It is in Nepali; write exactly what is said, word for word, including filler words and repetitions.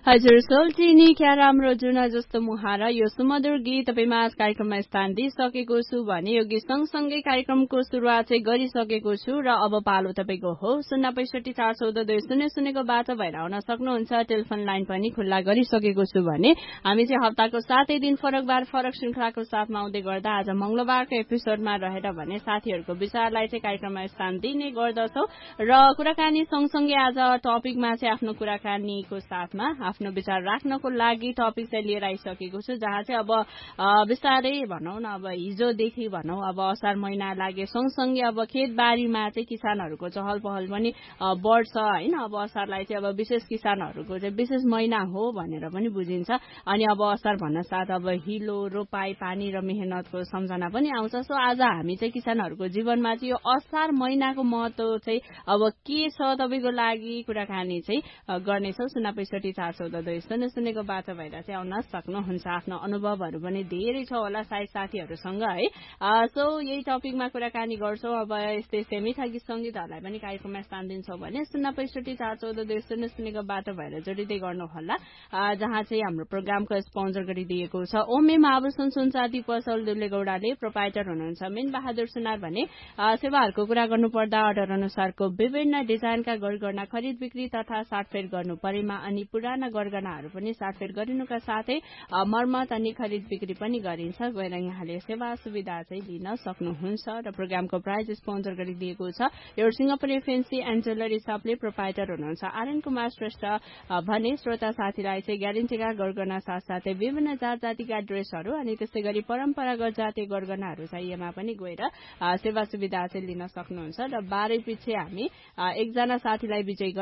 हजुर सोल्टिनी क्या राम्रो जुन जस्तो मुहार यो सुमधुर गीत तपाईमा आज कार्यक्रममा स्थान दिइसकेको छु भने यो गीत सँगसँगै कार्यक्रमको सुरुवात चाहिँ गरिसकेको छु र अब पालो तपाईँको हो शून्य पैसठी चार चौध दुई शून्य शून्यको बाटो भएर आउन सक्नुहुन्छ। टेलिफोन लाइन पनि खुल्ला गरिसकेको छु भने हामी चाहिँ हप्ताको सातै दिन फरक बार फरक श्रृंखलाको साथमा आउँदै गर्दा आज मंगलबारको एपिसोडमा रहेर भने साथीहरूको विचारलाई चाहिँ कार्यक्रममा स्थान दिने गर्दछौ र कुराकानी सँगसँगै आज टपिकमा चाहिँ आफ्नो कुराकानीको साथमा आफ्नो विचार राख्नको लागि टपिक चाहिँ लिएर आइसकेको छु, जहाँ चाहिँ अब बिस्तारै भनौं न अब हिजोदेखि भनौं अब असार महिना लागे सँगसँगै अब खेतबारीमा चाहिँ किसानहरूको चहल पहल पनि बढ्छ हैन। अब असारलाई चाहिँ अब विशेष किसानहरूको चाहिँ विशेष महिना हो भनेर पनि बुझिन्छ अनि अब असार भन्न साथ अब हिलो रोपाई पानी र मेहनतको सम्झना पनि आउँछ। सो आज हामी चाहिँ किसानहरूको जीवनमा चाहिँ यो असार महिनाको महत्व चाहिँ अब के छ तपाईको लागि कुराकानी चाहिँ गर्नेछौ। शून्य पैसठी चार चौध दुई शून्य शून्यको बाटो भएर चाहिँ आउन सक्नुहुन्छ। आफ्नो अनुभवहरू पनि धेरै छ होला सायद साथीहरूसँग है। सो यही टपिकमा कुराकानी गर्छौ। अब यस्तै सेमिठा गीत संगीतहरूलाई पनि कार्यक्रममा स्थान दिन्छौ भने शून्य पैसठी चार चौध दुई शून्य शून्यको बाटो भएर जोडिँदै गर्नुहोला, जहाँ चाहिँ हाम्रो प्रोग्रामको स्पोन्सर गरिदिएको छ ओमे महाभूषण सुनचाँदी पसल दुलेगौडाले प्रोपाइटर हुनुहुन्छ मेन बहादुर सुनार भने सेवाहरूको कुरा गर्नुपर्दा अर्डर अनुसारको विभिन्न डिजाइनका गरगहना खरिद बिक्री तथा साटफेर गर्नु परेमा अनि पुराना गरगहनाहरू पनि साटफेर गरिनुका साथै मर्मत अनि खरिद बिक्री पनि गरिन्छ। गएर यहाँले सेवा सुविधा चाहिँ लिन सक्नुहुन्छ र प्रोग्रामको प्राइज स्पोन्सर गरिदिएको छ यो Singapore fancy and jewellery शपले proprietor हुनुहुन्छ आर्यन कुमार श्रेष्ठ भने श्रोता साथीलाई चाहिँ ग्यारेन्टीका गरगहना साथसाथै विभिन्न जात जातिका ड्रेसहरू अनि त्यसै गरी परम्परागत जातीय गरगहनाहरू चाहिएमा पनि गएर सेवा सुविधा चाहिँ लिन सक्नुहुन्छ। र बाह्रै पछि हामी एकजना साथीलाई विजय